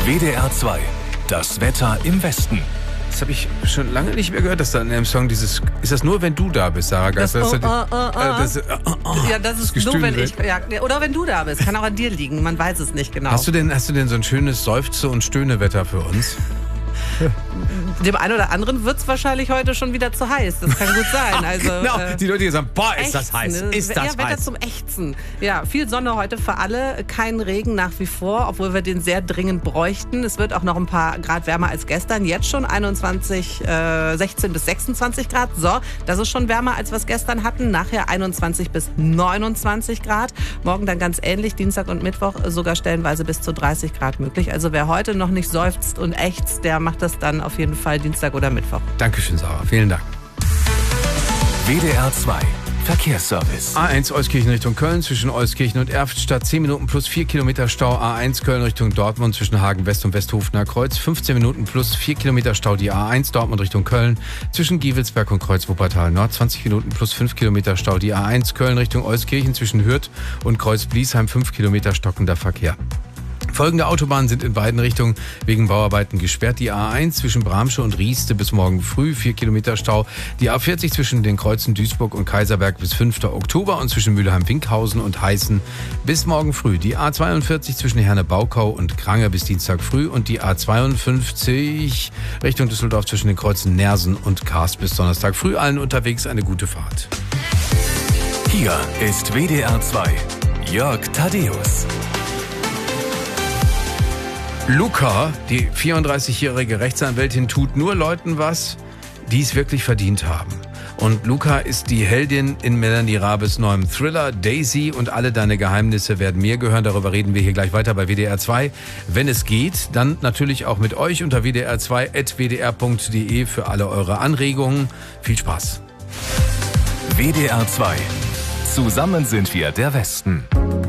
WDR 2. Das Wetter im Westen. Das habe ich schon lange nicht mehr gehört, dass da in einem Song dieses... Ist das nur, wenn du da bist, Sarah Geister? Ja, das ist nur, wenn ich... Ja, oder wenn du da bist. Kann auch an dir liegen. Man weiß es nicht genau. Hast du denn so ein schönes Seufze- und Stöhnewetter für uns? Dem einen oder anderen wird es wahrscheinlich heute schon wieder zu heiß. Das kann gut sein. Also, genau, die Leute, die sagen, boah, ist das heiß, ist das Wetter heiß. zum Ächzen. Ja, viel Sonne heute für alle, kein Regen nach wie vor, obwohl wir den sehr dringend bräuchten. Es wird auch noch ein paar Grad wärmer als gestern. Jetzt schon 16 bis 26 Grad. So, das ist schon wärmer, als wir es gestern hatten. Nachher 21 bis 29 Grad. Morgen dann ganz ähnlich, Dienstag und Mittwoch sogar stellenweise bis zu 30 Grad möglich. Also wer heute noch nicht seufzt und ächzt, der macht das dann auf jeden Fall Dienstag oder Mittwoch. Dankeschön, Sarah. Vielen Dank. WDR 2. Verkehrsservice. A1 Euskirchen Richtung Köln zwischen Euskirchen und Erftstadt 10 Minuten plus 4 Kilometer Stau. A1 Köln Richtung Dortmund zwischen Hagen West und Westhofener Kreuz 15 Minuten plus 4 Kilometer Stau. Die A1 Dortmund Richtung Köln zwischen Gievelsberg und Kreuz Wuppertal Nord 20 Minuten plus 5 Kilometer Stau. Die A1 Köln Richtung Euskirchen zwischen Hürth und Kreuz Bliesheim 5 Kilometer stockender Verkehr. Folgende Autobahnen sind in beiden Richtungen wegen Bauarbeiten gesperrt. Die A1 zwischen Bramsche und Rieste bis morgen früh 4 Kilometer Stau. Die A40 zwischen den Kreuzen Duisburg und Kaiserberg bis 5. Oktober und zwischen Mülheim-Winkhausen und Heißen bis morgen früh. Die A42 zwischen Herne-Baukau und Krange bis Dienstag früh und die A52 Richtung Düsseldorf zwischen den Kreuzen Nersen und Karst bis Donnerstag früh. Allen unterwegs eine gute Fahrt. Hier ist WDR 2. Jörg Thaddeus. Luca, die 34-jährige Rechtsanwältin, tut nur Leuten was, die es wirklich verdient haben. Und Luca ist die Heldin in Melanie Rabes neuem Thriller Daisy und alle deine Geheimnisse werden mir gehören. Darüber reden wir hier gleich weiter bei WDR 2. Wenn es geht, dann natürlich auch mit euch unter wdr2.wdr.de für alle eure Anregungen. Viel Spaß. WDR 2. Zusammen sind wir der Westen.